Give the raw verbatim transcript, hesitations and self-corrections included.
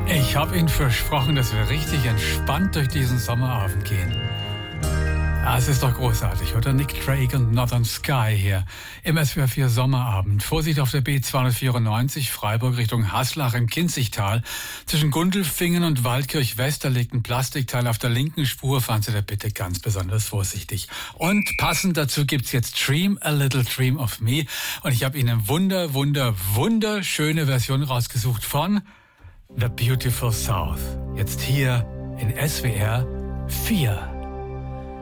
Ich habe Ihnen versprochen, dass wir richtig entspannt durch diesen Sommerabend gehen. Ja, es ist doch großartig, oder? Nick Drake und Northern Sky hier im S W R vier Sommerabend. Vorsicht auf der B zweihundertvierundneunzig, Freiburg Richtung Haslach im Kinzigtal. Zwischen Gundelfingen und Waldkirch West, da liegt ein Plastikteil auf der linken Spur. Fahren Sie da bitte ganz besonders vorsichtig. Und passend dazu gibt's jetzt Dream a Little Dream of Me. Und ich habe Ihnen eine wunder, wunder, wunderschöne Version rausgesucht von The Beautiful South. Jetzt hier in S W R vier.